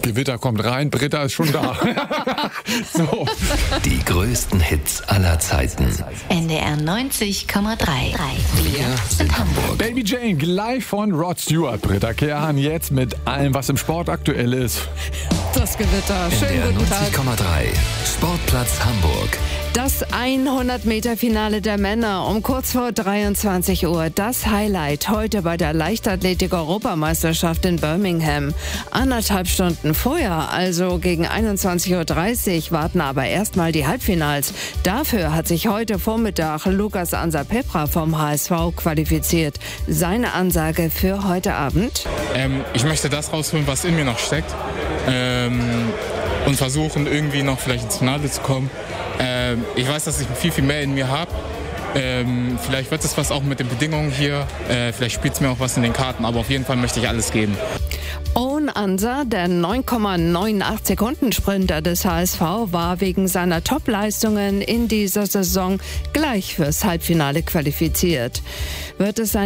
Gewitter kommt rein, Britta ist schon da. So. Die größten Hits aller Zeiten. NDR 90,3. Wir sind Hamburg. Baby Jane, live von Rod Stewart. Britta Kehrhahn jetzt mit allem, was im Sport aktuell ist. Das Gewitter. Schönen NDR guten Tag. 90,3. Sportplatz Hamburg. Das 100-Meter-Finale der Männer um kurz vor 23 Uhr. Das Highlight heute bei der Leichtathletik-Europameisterschaft in Birmingham. 1,5 Stunden vorher, also gegen 21.30 Uhr, warten aber erstmal die Halbfinals. Dafür hat sich heute Vormittag Lukas Ansa-Pepra vom HSV qualifiziert. Seine Ansage für heute Abend? Ich möchte das rausholen, was in mir noch steckt. Und versuchen, irgendwie noch vielleicht ins Finale zu kommen. Ich weiß, dass ich viel, viel mehr in mir habe. Vielleicht wird es was auch mit den Bedingungen hier. Vielleicht spielt es mir auch was in den Karten, aber auf jeden Fall möchte ich alles geben. Owen Ansa, der 9,98 Sekunden Sprinter des HSV, war wegen seiner Top-Leistungen in dieser Saison gleich fürs Halbfinale qualifiziert. Wird es